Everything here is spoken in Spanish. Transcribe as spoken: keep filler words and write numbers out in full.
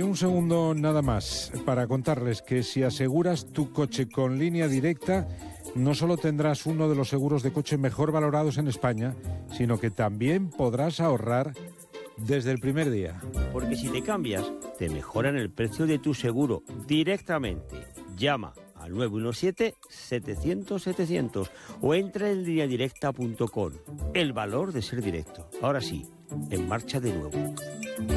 un segundo nada más para contarles que si aseguras tu coche con Línea Directa, no solo tendrás uno de los seguros de coche mejor valorados en España, sino que también podrás ahorrar desde el primer día. Porque si te cambias, te mejoran el precio de tu seguro directamente. Llama al nueve uno siete, setecientos, setecientos o entra en línea directa punto com. El valor de ser directo. Ahora sí, en marcha de nuevo.